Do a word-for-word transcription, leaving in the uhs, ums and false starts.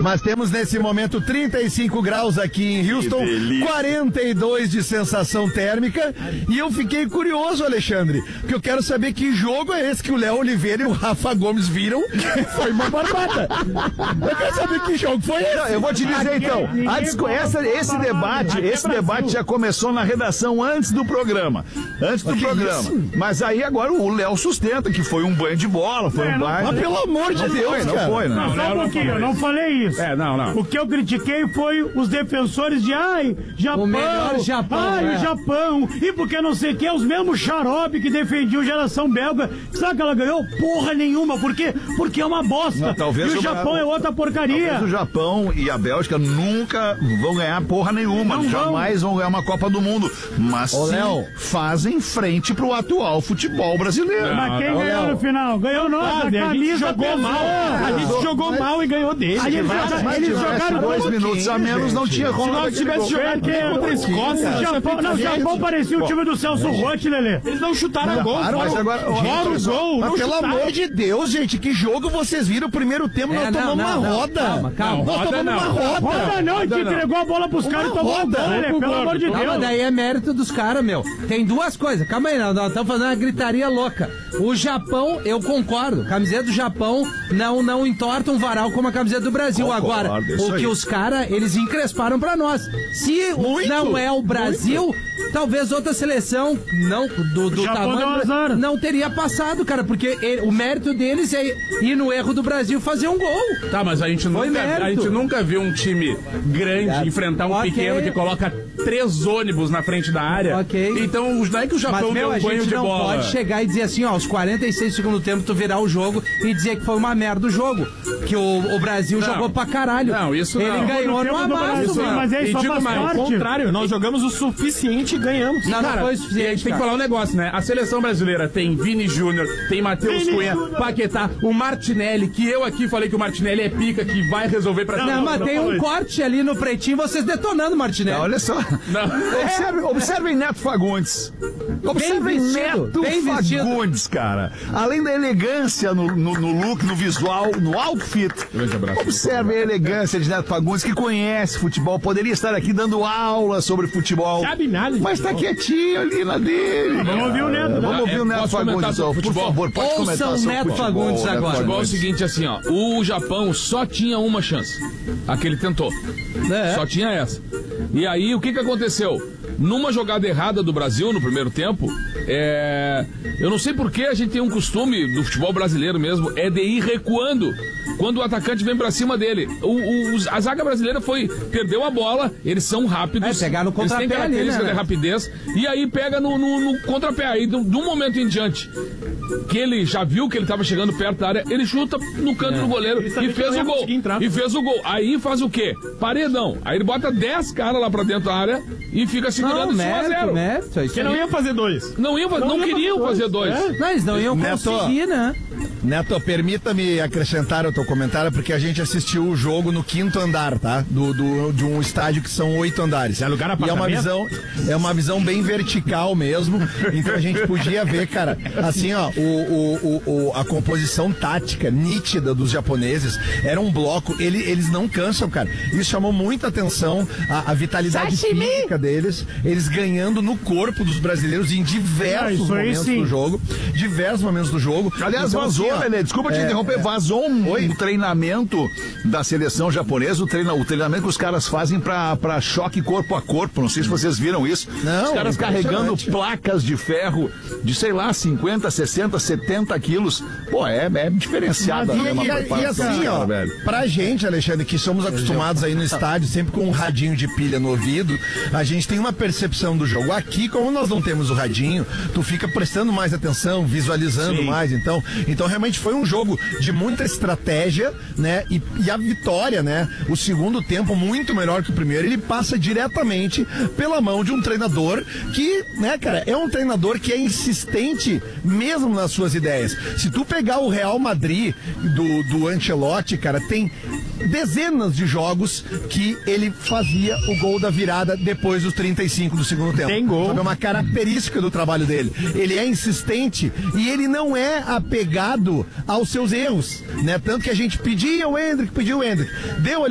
Mas temos nesse momento trinta e cinco graus aqui em Houston, quarenta e dois de sensação térmica. E eu fiquei curioso, Alexandre, porque eu quero saber que jogo é esse que o Léo Oliveira e o Rafa Gomes viram. Foi uma barbada. Eu quero saber que jogo foi esse. Não, eu vou te dizer então, a disco, essa, esse debate, esse debate já começou na redação antes do programa. Antes do programa. Mas aí agora o Léo sustenta que foi um banho de bola, foi um banho. Mas pelo amor de Deus, foi, não foi, né? Não, só um pouquinho, eu não falei isso. É, não, não. O que eu critiquei foi os defensores de, ai, Japão, o melhor Japão, ai, é. o Japão, e porque não sei o que, os mesmos xarope que defendiam geração belga, sabe que ela ganhou? Porra nenhuma, por quê? Porque é uma bosta. Não, talvez e o o Japão Bra- é outra porcaria. Talvez o Japão e a Bélgica nunca vão ganhar porra nenhuma, Não jamais vão. vão ganhar uma Copa do Mundo, mas Ô, sim, Léo. fazem frente pro atual futebol brasileiro. Mas quem Ô, ganhou Léo. no final? Ganhou nós, Ah, a a gente camisa jogou pesou. mal. A gente jogou mal e ganhou dele. A gente Mas, joga- mas eles tivesse jogaram dois todo minutos a menos, não tinha como. Se nós tivesse jogado contra a Escócia, O Japão, não, o Japão parecia o time do Celso Roth, Lelê. eles não chutaram Não, gol. para, mas agora- Fora o gol. Mas não pelo chutaram. amor de Deus, gente, que jogo vocês viram o primeiro tempo? É, Nós não, tomamos não, uma não, roda. calma, calma. Nós Roda tomamos não. uma roda. Roda não, a gente entregou a bola pros caras e tomou um roda. gol, Lelê, pelo amor de Calma, Deus. daí é mérito dos caras, meu. Tem duas coisas. Calma aí, nós estamos fazendo uma gritaria louca. O Japão, eu concordo. Camiseta do Japão não, não entorta um varal como a camiseta do Brasil. Concordo, Agora, isso o aí. que os caras, eles encresparam pra nós. Se Muito, não é o Brasil, talvez outra seleção não do, do Japão deu tamanho azar. não teria passado, cara, porque ele- o mérito deles é ir no erro do Brasil fazer um gol. Tá, mas a gente, Foi nunca, mérito. a gente nunca viu um time grande enfrentar um Ok. pequeno que coloca três ônibus na frente da área. Ok. Então, não é que o Japão Mas, meu, deu a um banho gente de não bola. pode chegar e dizer assim, ó, aos quarenta e seis do segundo tempo, tu virar o jogo e dizer que foi uma merda o jogo. Que o, o Brasil Não. jogou pra caralho. Não, isso Ele não. ganhou No no tempo do amasso, Brasil, mano. mas é E só digo faz mais, parte. ao Contrário, nós jogamos o suficiente e ganhamos. Não, não Cara, foi e a suficiente, gente tem que cara. falar um negócio, né? A seleção brasileira tem Vini Júnior, tem Matheus Vini Cunha, Júnior. Paquetá, o Martinelli, que eu aqui falei que o Martinelli é pica, que vai resolver pra Não, mas não tem falou um isso. corte ali no pretinho, vocês detonando, Martinelli. Olha só. Observem, observem Neto Fagundes. Observem vestido, Neto bem vestido. Fagundes, cara. Além da elegância no, no, no look, no visual, no outfit. Grande abraço. Observem a elegância de Neto Fagundes, que conhece futebol. Poderia estar aqui dando aula sobre futebol. Sabe nada de Mas tá quietinho ali na dele. Vamos ouvir o Neto. Vamos ouvir o É, Neto posso comentar Fagundes, sobre ó, por futebol? favor, pode Ouçam comentar o sobre Neto futebol, Fagundes Neto agora. Futebol é o Fagundes. seguinte, assim, ó. O Japão só tinha uma chance. A que ele tentou. É. Só tinha essa. E aí, o que que aconteceu? Numa jogada errada do Brasil, no primeiro tempo, é... eu não sei por que a gente tem um costume do futebol brasileiro mesmo, é de ir recuando quando o atacante vem pra cima dele. O, o- os- a zaga brasileira foi, perdeu a bola, eles são rápidos. É, pegar no eles têm contrapé ali, característica né? de rapidez, e aí pega no, no, no contrapé. Aí, de um de um momento em diante, que ele já viu que ele tava chegando perto da área, ele chuta no canto do goleiro sabia e que fez não ia o gol. conseguir entrar. E fez o gol. Aí faz o quê? Paredão. Aí ele bota dez caras lá pra dentro da área e fica segurando Não, isso um a mérito, zero. mérito. é isso Porque não aí. ia fazer dois. Não, iam, não, Não ia queriam fazer fazer dois. dois. Não, eles não iam Neto, conseguir, né? Neto, permita-me acrescentar o teu comentário, porque a gente assistiu o jogo no quinto andar, tá? Do, do- de um estádio que são oito andares. É lugar a E é uma apartamento? visão, é uma visão bem vertical mesmo. Então a gente podia ver, cara, assim, ó, o, o, o- o- a composição tática nítida dos japoneses era um bloco. Ele, eles não cansam, cara. Isso chamou muita atenção, a, a vitalidade física deles, eles ganhando no corpo dos brasileiros em Ah, diversos isso aí momentos sim. do jogo. Diversos momentos do jogo. Aliás, Então, vazou, assim, ó, Lelê, desculpa te é, interromper, vazou um, Oi? um treinamento da seleção japonesa, o, treina, o treinamento que os caras fazem pra, pra choque corpo a corpo, não sei se vocês viram isso. Não, os caras carregando impressionante. placas de ferro de, sei lá, cinquenta, sessenta, setenta quilos. Pô, é, é diferenciada E, mesmo a e- e preparação assim, dos ó, caras, velho. pra gente, Alexandre, que somos acostumados aí no estádio, sempre com um radinho de pilha no ouvido, a gente tem uma percepção do jogo. Aqui, como nós não temos o radinho, tu fica prestando mais atenção, visualizando Sim. mais. Então, então, realmente foi um jogo de muita estratégia, né? E, e a vitória, né? O segundo tempo, muito melhor que o primeiro, ele passa diretamente pela mão de um treinador que, né, cara, é um treinador que é insistente mesmo nas suas ideias. Se tu pegar o Real Madrid do, do Ancelotti, cara, tem dezenas de jogos que ele fazia o gol da virada depois dos trinta e cinco do segundo tempo. Tem gol. Sabe, é uma característica do trabalho dele. Ele é insistente e ele não é apegado aos seus erros, né? Tanto que a gente pedia o Endrick, pedia o Endrick. Deu ali